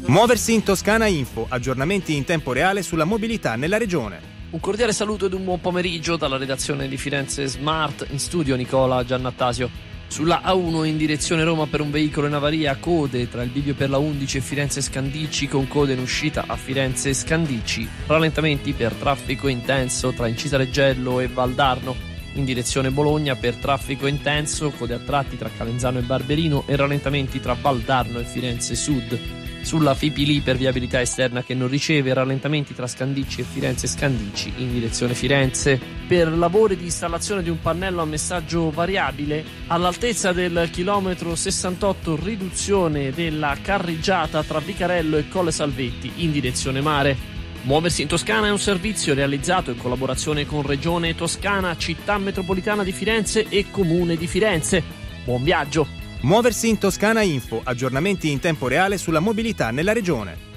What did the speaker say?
Muoversi in Toscana Info, aggiornamenti in tempo reale sulla mobilità nella regione. Un cordiale saluto ed un buon pomeriggio dalla redazione di Firenze Smart, in studio Nicola Giannattasio. Sulla A1 in direzione Roma per un veicolo in avaria, code tra il bivio per la 11 e Firenze Scandicci, con code in uscita a Firenze Scandicci. Rallentamenti per traffico intenso tra Incisa Reggello e Valdarno. In direzione Bologna per traffico intenso, code a tratti tra Calenzano e Barberino e rallentamenti tra Valdarno e Firenze Sud. Sulla Fipili per viabilità esterna che non riceve, rallentamenti tra Scandicci e Firenze Scandicci in direzione Firenze. Per lavori di installazione di un pannello a messaggio variabile all'altezza del chilometro 68, riduzione della carreggiata tra Vicarello e Colle Salvetti in direzione mare. Muoversi in Toscana è un servizio realizzato in collaborazione con Regione Toscana, Città Metropolitana di Firenze e Comune di Firenze. Buon viaggio! Muoversi in Toscana Info, aggiornamenti in tempo reale sulla mobilità nella regione.